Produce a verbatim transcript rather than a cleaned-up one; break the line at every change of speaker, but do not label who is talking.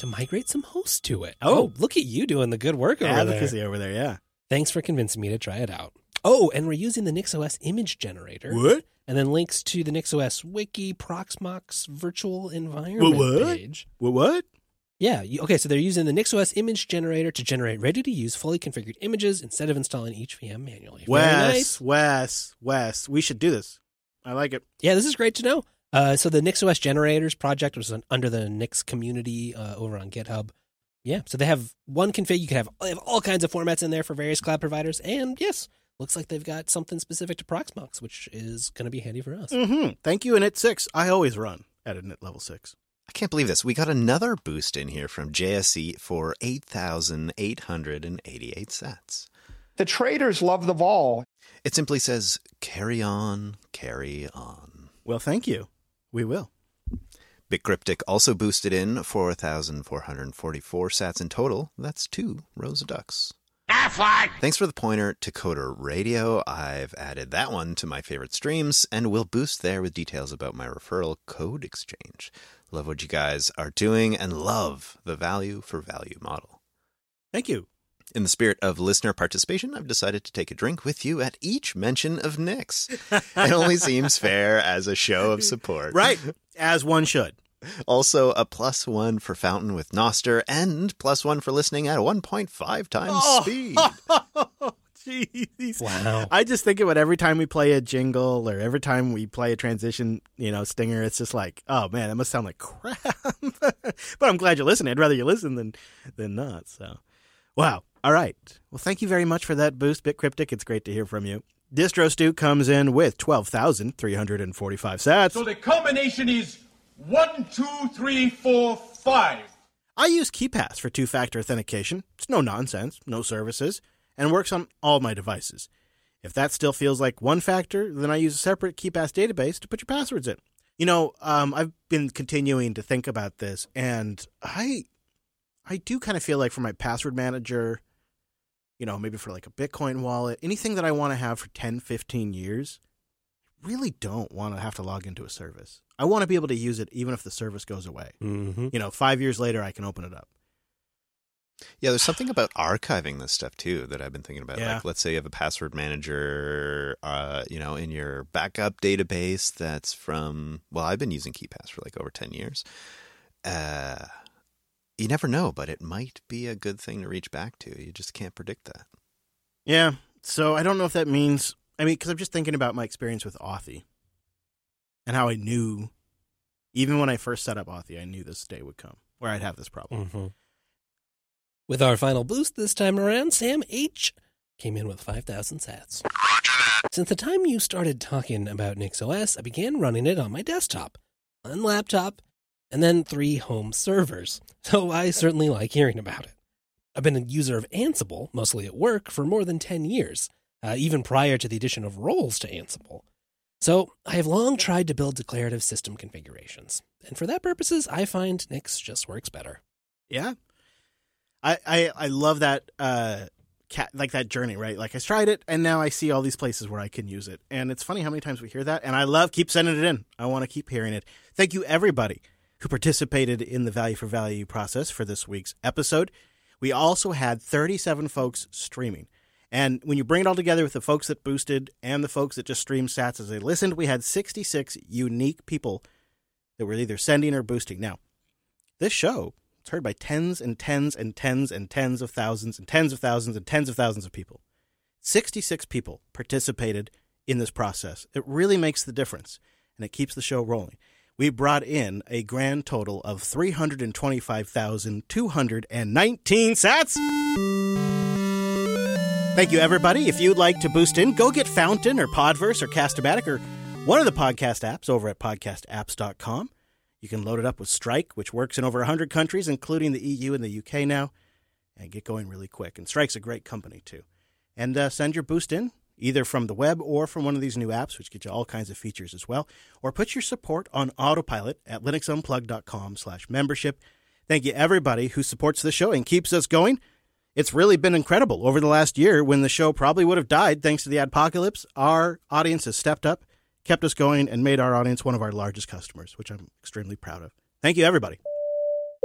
to migrate some hosts to it.
Oh.
oh look at you doing the good work over
Advocacy
there.
over there, yeah.
Thanks for convincing me to try it out. Oh, and we're using the NixOS image generator.
What?
And then links to the NixOS Wiki Proxmox virtual environment
what?
page.
What? What?
Yeah. You, okay, so they're using the NixOS image generator to generate ready-to-use, fully configured images instead of installing each V M manually. Very
Wes,
nice.
Wes, Wes. We should do this. I like it.
Yeah, this is great to know. Uh, so the NixOS Generators project was on, under the Nix community uh, over on GitHub. Yeah, so they have one config. You can have, they have all kinds of formats in there for various cloud providers. And yes, looks like they've got something specific to Proxmox, which is going to be handy for us.
Mm-hmm. Thank you, init six. I always run at init level six.
I can't believe this. We got another boost in here from J S E for eight thousand eight hundred eighty-eight sats.
The traders love the vol.
It simply says, carry on, carry on.
Well, thank you. We will.
BitCryptic also boosted in four thousand four hundred forty-four sats in total. That's two rows of ducks. Affleck! Thanks for the pointer to Coder Radio. I've added that one to my favorite streams, and will boost there with details about my referral code exchange. Love what you guys are doing, and love the value for value model.
Thank you.
In the spirit of listener participation, I've decided to take a drink with you at each mention of Nix. It only seems fair as a show of support.
Right, as one should.
Also, a plus one for Fountain with Noster, and plus one for listening at one point five times
Oh.
speed.
Jeez.
Wow.
I just think about every time we play a jingle or every time we play a transition, you know, stinger, it's just like, oh man, that must sound like crap. But I'm glad you're listening. I'd rather you listen than than not. So, wow. All right. Well, thank you very much for that boost, BitCryptic. It's great to hear from you. Distro Stu comes in with twelve thousand three hundred forty-five sats.
So the combination is one, two, three, four, five.
I use KeePass for two-factor authentication. It's no nonsense, no services, and works on all my devices. If that still feels like one factor, then I use a separate KeePass database to put your passwords in. You know, um, I've been continuing to think about this, and I, I do kind of feel like for my password manager, you know, maybe for like a Bitcoin wallet, anything that I want to have for ten, fifteen years, I really don't want to have to log into a service. I want to be able to use it even if the service goes away.
Mm-hmm.
You know, five years later, I can open it up.
Yeah, there's something about archiving this stuff, too, that I've been thinking about.
Yeah.
Like, let's say you have a password manager, uh, you know, in your backup database that's from, well, I've been using KeePass for like over ten years. Uh, you never know, but it might be a good thing to reach back to. You just can't predict that.
Yeah, so I don't know if that means, I mean, because I'm just thinking about my experience with Authy and how I knew, even when I first set up Authy, I knew this day would come where I'd have this problem.
Mm-hmm. With our final boost this time around, Sam H. came in with five thousand sats. Since the time you started talking about NixOS, I began running it on my desktop, one laptop, and then three home servers, so I certainly like hearing about it. I've been a user of Ansible, mostly at work, for more than ten years, uh, even prior to the addition of roles to Ansible. So I have long tried to build declarative system configurations, and for that purposes, I find Nix just works better.
Yeah. I, I, I love that, uh, cat, like that journey, right? Like I tried it and now I see all these places where I can use it. And it's funny how many times we hear that. And I love, keep sending it in. I want to keep hearing it. Thank you everybody who participated in the value for value process for this week's episode. We also had thirty-seven folks streaming. And when you bring it all together with the folks that boosted and the folks that just streamed sats as they listened, we had sixty-six unique people that were either sending or boosting. Now, this show, it's heard by tens and tens and tens and tens of thousands and tens of thousands and tens of thousands of people. sixty-six people participated in this process. It really makes the difference, and it keeps the show rolling. We brought in a grand total of three hundred twenty-five thousand two hundred nineteen sats. Thank you, everybody. If you'd like to boost in, go get Fountain or Podverse or Castamatic or one of the podcast apps over at podcast apps dot com. You can load it up with Strike, which works in over one hundred countries, including the E U and the U K now, and get going really quick. And Strike's a great company, too. And uh, send your boost in, either from the web or from one of these new apps, which get you all kinds of features as well. Or put your support on autopilot at linux unplugged dot com slash membership. Thank you, everybody who supports the show and keeps us going. It's really been incredible. Over the last year, when the show probably would have died thanks to the adpocalypse, our audience has stepped up, kept us going, and made our audience one of our largest customers, which I'm extremely proud of. Thank you, everybody.